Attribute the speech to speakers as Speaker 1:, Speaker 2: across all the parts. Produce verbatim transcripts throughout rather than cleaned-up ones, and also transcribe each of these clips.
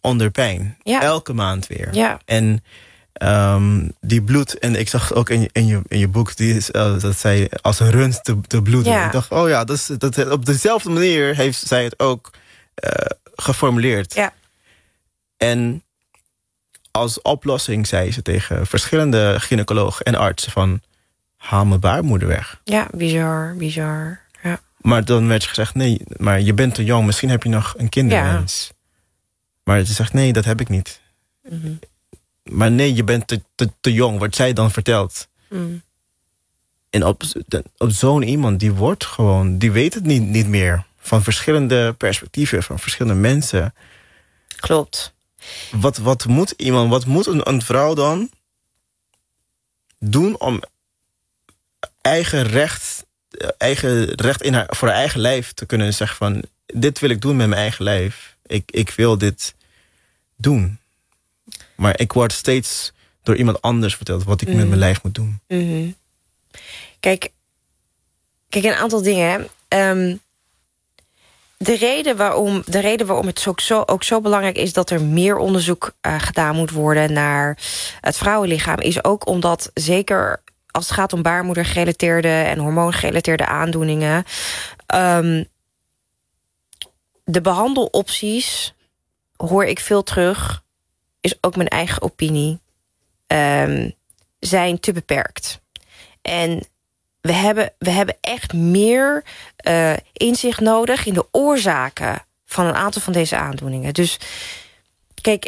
Speaker 1: onder pijn.
Speaker 2: Ja.
Speaker 1: Elke maand weer.
Speaker 2: Ja.
Speaker 1: En um, die bloed, en ik zag ook in je, in je, in je boek, die is, uh, dat zij als een rund te, te bloeden.
Speaker 2: Ja.
Speaker 1: Ik dacht, oh ja, dat is, dat, op dezelfde manier heeft zij het ook uh, geformuleerd.
Speaker 2: Ja.
Speaker 1: En als oplossing zei ze tegen verschillende gynaecologen en artsen van, haal mijn baarmoeder weg.
Speaker 2: Ja, bizar, bizar. Ja.
Speaker 1: Maar dan werd gezegd, nee, maar je bent te jong, misschien heb je nog een kinderwens. Ja. Maar ze zegt, nee, dat heb ik niet.
Speaker 2: Mm-hmm.
Speaker 1: Maar nee, je bent te, te, te jong, wordt zij dan verteld.
Speaker 2: Mm.
Speaker 1: En op, op zo'n iemand, die wordt gewoon, die weet het niet, niet meer. Van verschillende perspectieven, van verschillende mensen.
Speaker 2: Klopt.
Speaker 1: Wat, wat moet iemand, wat moet een, een vrouw dan doen om eigen recht, eigen recht in haar, voor haar eigen lijf te kunnen zeggen van, dit wil ik doen met mijn eigen lijf. Ik, ik wil dit doen. Maar ik word steeds door iemand anders verteld wat ik mm. met mijn lijf moet doen.
Speaker 2: Mm-hmm. Kijk, kijk, een aantal dingen. Um, de, reden waarom, de reden waarom het ook zo, ook zo belangrijk is dat er meer onderzoek uh, gedaan moet worden naar het vrouwenlichaam, is ook omdat, zeker als het gaat om baarmoedergerelateerde en hormoongerelateerde aandoeningen, um, de behandelopties, hoor ik veel terug, is ook mijn eigen opinie, um, zijn te beperkt. En we hebben, we hebben echt meer uh, inzicht nodig in de oorzaken van een aantal van deze aandoeningen. Dus kijk,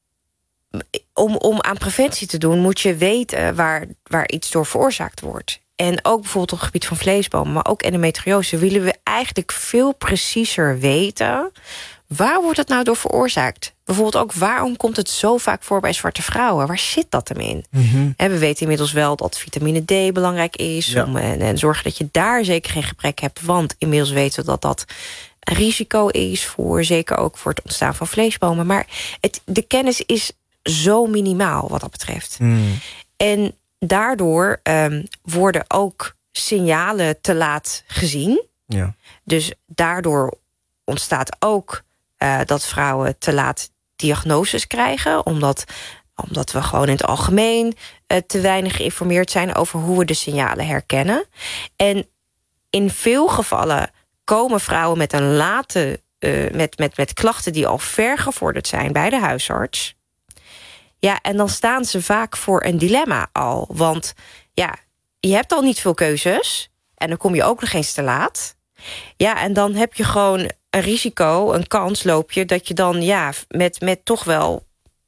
Speaker 2: om, om aan preventie te doen, moet je weten waar, waar iets door veroorzaakt wordt. En ook bijvoorbeeld op het gebied van vleesbomen, maar ook endometriose, willen we eigenlijk veel preciezer weten, waar wordt het nou door veroorzaakt? Bijvoorbeeld ook, waarom komt het zo vaak voor bij zwarte vrouwen? Waar zit dat hem in?
Speaker 1: Mm-hmm.
Speaker 2: En we weten inmiddels wel dat vitamine D belangrijk is.
Speaker 1: Ja.
Speaker 2: Om, en, en zorgen dat je daar zeker geen gebrek hebt. Want inmiddels weten we dat dat een risico is, voor, zeker ook voor het ontstaan van vleesbomen. Maar het, de kennis is zo minimaal wat dat betreft.
Speaker 1: Mm.
Speaker 2: En daardoor um, worden ook signalen te laat gezien.
Speaker 1: Ja.
Speaker 2: Dus daardoor ontstaat ook uh, dat vrouwen te laat diagnoses krijgen, omdat, omdat we gewoon in het algemeen uh, te weinig geïnformeerd zijn over hoe we de signalen herkennen. En in veel gevallen komen vrouwen met een late, uh, met, met, met klachten die al ver gevorderd zijn bij de huisarts. Ja, en dan staan ze vaak voor een dilemma al. Want ja, je hebt al niet veel keuzes en dan kom je ook nog eens te laat. Ja, en dan heb je gewoon een risico, een kans loop je, dat je dan ja met, met toch wel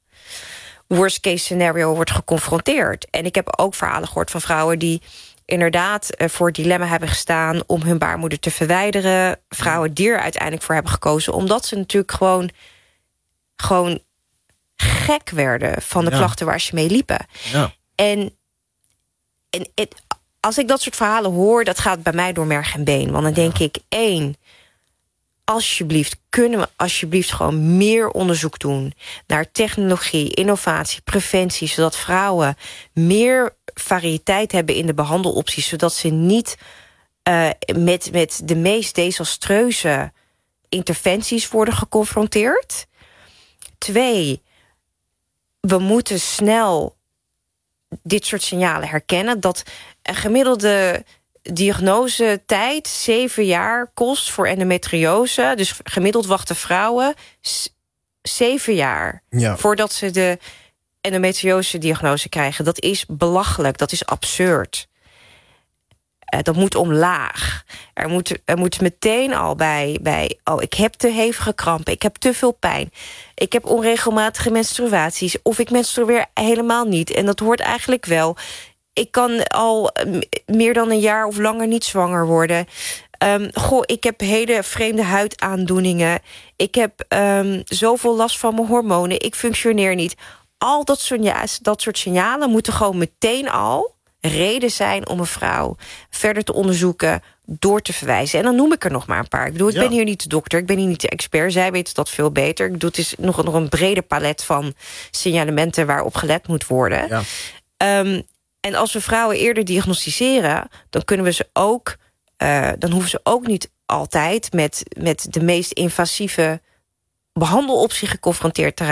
Speaker 2: worst case scenario wordt geconfronteerd. En ik heb ook verhalen gehoord van vrouwen die inderdaad uh, voor het dilemma hebben gestaan om hun baarmoeder te verwijderen. Vrouwen die er uiteindelijk voor hebben gekozen, omdat ze natuurlijk gewoon, gewoon gek werden van de ja. klachten waar ze mee liepen.
Speaker 1: Ja.
Speaker 2: En, en het, als ik dat soort verhalen hoor, dat gaat bij mij door merg en been. Want dan denk ja. ik, één, alsjeblieft, kunnen we alsjeblieft gewoon meer onderzoek doen naar technologie, innovatie, preventie, zodat vrouwen meer variëteit hebben in de behandelopties, zodat ze niet uh, met, met de meest desastreuze interventies worden geconfronteerd. Twee, we moeten snel dit soort signalen herkennen, dat een gemiddelde diagnosetijd zeven jaar kost voor endometriose. Dus gemiddeld wachten vrouwen s- zeven jaar
Speaker 1: ja.
Speaker 2: voordat ze de endometriose-diagnose krijgen. Dat is belachelijk, dat is absurd. Uh, dat moet omlaag. Er moet, er moet meteen al bij, bij... oh, ik heb te hevige krampen, ik heb te veel pijn, ik heb onregelmatige menstruaties, of ik menstrueer helemaal niet. En dat hoort eigenlijk wel. Ik kan al meer dan een jaar of langer niet zwanger worden. Um, goh, ik heb hele vreemde huidaandoeningen. Ik heb um, zoveel last van mijn hormonen. Ik functioneer niet. Al dat soort, ja, dat soort signalen moeten gewoon meteen al reden zijn om een vrouw verder te onderzoeken, door te verwijzen. En dan noem ik er nog maar een paar. Ik bedoel, ik ja. ben hier niet de dokter, ik ben hier niet de expert. Zij weten dat veel beter. Ik bedoel, het is nog, nog een breder palet van signalementen waarop gelet moet worden. Ja. Um, En als we vrouwen eerder diagnosticeren, dan kunnen we ze ook, uh, dan hoeven ze ook niet altijd met, met de meest invasieve behandeloptie geconfronteerd te